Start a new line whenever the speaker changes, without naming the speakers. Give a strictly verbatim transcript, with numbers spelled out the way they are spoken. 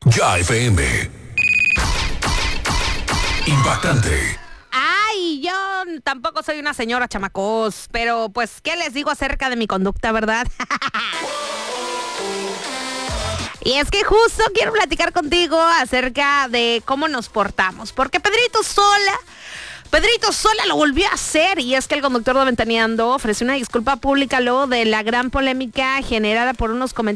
Ya F M. Impactante.
Ay, yo tampoco soy una señora, chamacos, pero pues, ¿qué les digo acerca de mi conducta, verdad? Y es que justo quiero platicar contigo acerca de cómo nos portamos, porque Pedrito Sola... Pedrito Sola lo volvió a hacer, y es que el conductor de Ventaneando ofreció una disculpa pública luego de la gran polémica generada por unos comentarios